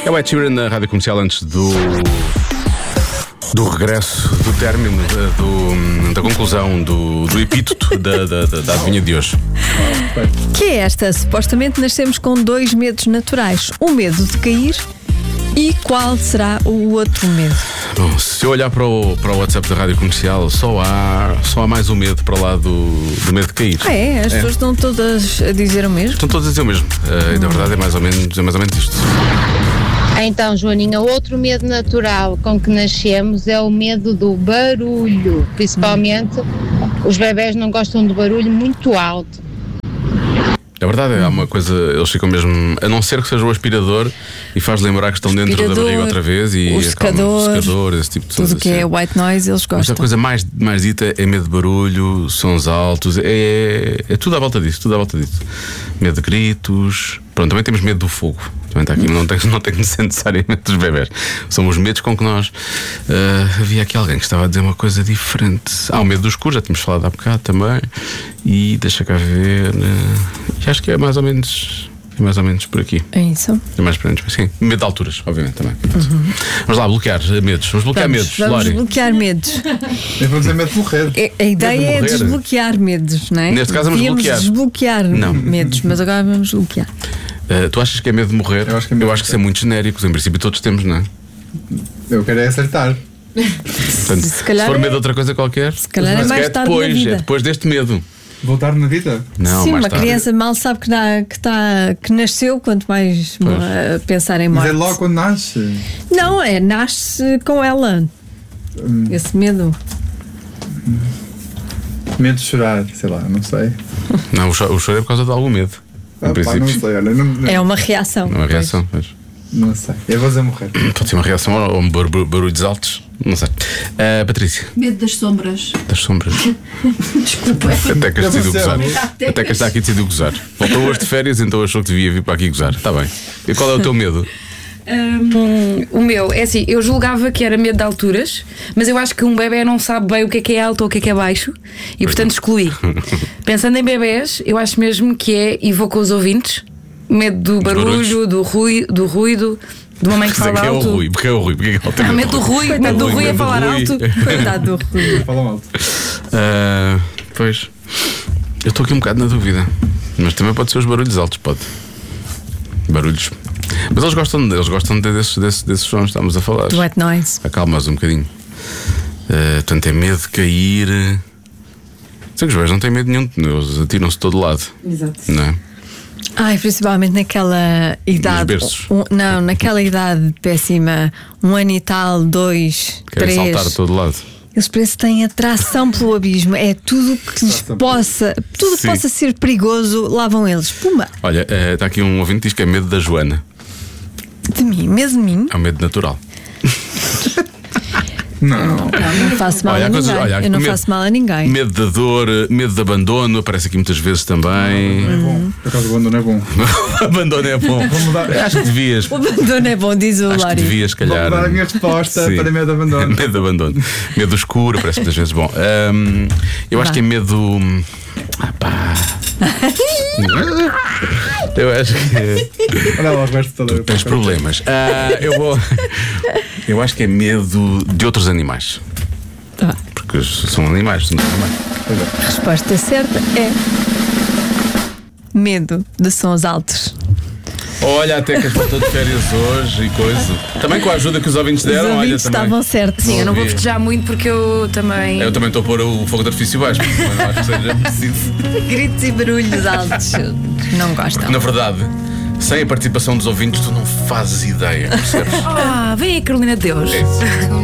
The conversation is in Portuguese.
É o Ed Sheeran na Rádio Comercial antes do regresso, do término, da conclusão, do epíteto da adivinha de hoje. Que é esta? Supostamente nascemos com dois medos naturais: o medo de cair. E qual será o outro medo? Bom, se eu olhar para o WhatsApp da Rádio Comercial, só há mais um medo para lá do medo de cair. As pessoas estão todas a dizer o mesmo? Estão todas a dizer o mesmo. E na verdade é mais ou menos isto. Então, Joaninha, outro medo natural com que nascemos é o medo do barulho. Principalmente, os bebés não gostam de barulho muito alto. É verdade, é uma coisa, eles ficam mesmo, a não ser que seja o aspirador e faz lembrar que estão dentro da barriga outra vez e o secador, esse tipo de tudo coisa. Que é white noise, eles gostam. Mas a coisa mais dita é medo de barulho, sons altos, é tudo à volta disso, Medo de gritos. Pronto, também temos medo do fogo. Também está aqui, não tem que ser necessariamente dos bebés. São os medos com que nós. Havia aqui alguém que estava a dizer uma coisa diferente. O medo do escuro, já tínhamos falado há bocado também. E deixa cá ver. E acho que é mais ou menos por aqui. É isso. É mais para sim. Medo de alturas, obviamente também. Vamos lá, bloquear medos. Vamos bloquear medos, Vamos Lori. bloquear medos. Eu vou dizer medo de morrer. A ideia é morrer. desbloquear medos, não é? Neste caso vamos bloquear. Desbloquear medos, mas agora vamos bloquear. Tu achas que é medo de morrer? Eu acho que é medo de morrer. isso é muito genérico. Em princípio todos temos, não é? Eu quero é acertar. Portanto, Se calhar se for é- medo de outra coisa qualquer, calhar é mas mais tarde na vida. É depois deste medo. Voltar na vida? Não, Sim, mais uma tarde. criança mal sabe que nasceu, quanto mais pensar em Mas morte. é logo quando nasce. Não, nasce com ela. Esse medo. Medo de chorar, sei lá, não sei. Não, o choro é por causa de algum medo. Em Não princípio. sei, olha, não, É uma reação. Não é uma reação, mas não sei. Eu vou dizer morrer. pode ser uma reação ou barulhos altos. Não sei. Patrícia, Medo das sombras. das sombras. Desculpa. Até que decidiu gozar. Até Até que está aqui decidiu gozar. Voltou hoje de férias, então achou que devia vir para aqui gozar. Está bem. E qual é o teu medo? O meu, é assim, eu julgava que era medo de alturas, mas eu acho que um bebê não sabe bem o que é alto ou o que é baixo e portanto excluí. Pensando em bebés, eu acho mesmo que e vou com os ouvintes, medo do barulho, do ruído, de uma mãe que fala alto. Porque é o Rui. Porque é que ele tem Medo do Rui, medo do Rui a falar alto. Coitado do Rui. Falam alto. Pois. Eu estou aqui um bocado na dúvida. Mas também pode ser os barulhos altos, pode. Barulhos. Mas eles gostam desses sons, estamos a falar. Do white noise. Acalma-os um bocadinho. Portanto, é medo de cair. Sei que os bebés não têm medo nenhum, eles atiram-se de todo lado. Exato. Não é? Principalmente naquela idade. berços. Naquela idade péssima, 1 ano e tal, 2, Querem 3. saltar a todo lado. Eles parecem que têm atração pelo abismo. É tudo que lhes possa. Tudo que Sim. possa ser perigoso, lá vão eles. Pumba! Olha, está aqui um ouvinte que diz que é medo da Joana. De mim, mesmo de mim. É um medo natural. Não. Não faço mal Olha, a ninguém. Eu não faço mal a ninguém. Medo da dor, medo de abandono, aparece aqui muitas vezes também. Não é bom. Por acaso o abandono é bom. Abandono é bom. Vou mudar. Acho que devias. O abandono é bom, diz o Acho que Lori. devias, se Vou calhar. mudar a minha resposta Sim. para medo de abandono. Medo de abandono. Medo do escuro, parece muitas vezes bom. Eu acho que é medo. Eu acho que. Olha lá o resto todo. Tu tens problemas. Eu acho que é medo de outros animais. Porque são animais, não são animais. A resposta certa é medo de sons altos. Olha, até que as voltou de férias hoje e coisa. Também com a ajuda que os ouvintes Os deram, olha ouvintes também. estavam certos. Sim, eu não vou ouvi. festejar muito porque eu também. Eu também estou a pôr o fogo de artifício baixo, porque não acho que seja preciso. Gritos e barulhos altos. Não gostam. Na verdade, sem a participação dos ouvintes, tu não fazes ideia, percebes? Vem aí, Carolina de Deus. É isso.